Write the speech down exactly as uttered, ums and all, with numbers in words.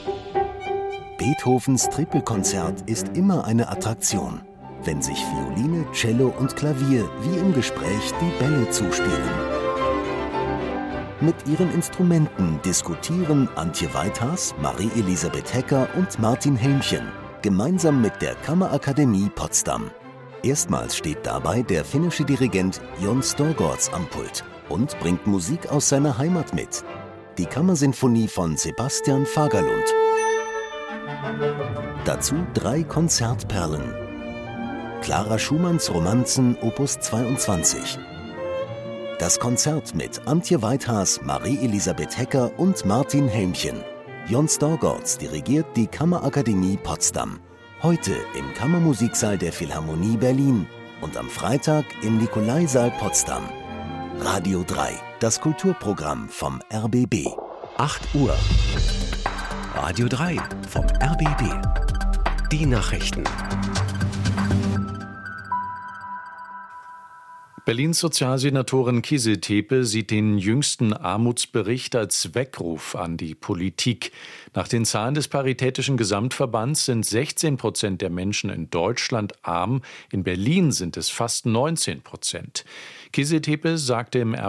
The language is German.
Beethovens Tripelkonzert ist immer eine Attraktion, wenn sich Violine, Cello und Klavier wie im Gespräch die Bälle zuspielen. Mit ihren Instrumenten diskutieren Antje Weithas, Marie-Elisabeth Hecker und Martin Helmchen gemeinsam mit der Kammerakademie Potsdam. Erstmals steht dabei der finnische Dirigent Jon Storgårds am Pult und bringt Musik aus seiner Heimat mit. Die Kammersinfonie von Sebastian Fagerlund. Dazu drei Konzertperlen. Clara Schumanns Romanzen Opus zweiundzwanzig. Das Konzert mit Antje Weithas, Marie-Elisabeth Hecker und Martin Helmchen. Jon Storgårds dirigiert die Kammerakademie Potsdam. Heute im Kammermusiksaal der Philharmonie Berlin und am Freitag im Nikolaisaal Potsdam. Radio drei, das Kulturprogramm vom R B B. acht Uhr. Radio drei vom R B B. Die Nachrichten. Berlins Sozialsenatorin Kise Tepe sieht den jüngsten Armutsbericht als Weckruf an die Politik. Nach den Zahlen des Paritätischen Gesamtverbands sind sechzehn Prozent der Menschen in Deutschland arm. In Berlin sind es fast neunzehn Prozent. Kise Tepe sagte im R